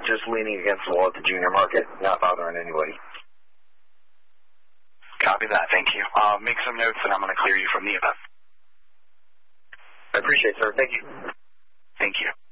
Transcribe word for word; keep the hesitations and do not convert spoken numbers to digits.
just leaning against the wall at the junior market, not bothering anybody. Copy that. Thank you. I'll make some notes, and I'm going to clear you from the event. I appreciate it, sir. Thank you. Thank you.